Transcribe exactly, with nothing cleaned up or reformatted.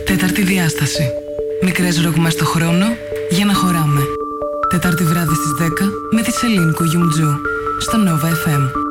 Τέταρτη διάσταση. Μικρές ρογμές στο χρόνο για να χωράμε. Τετάρτη βράδυ στις δέκα με τη Σελήνη Κουγιουμτζού στο Nova εφ εμ.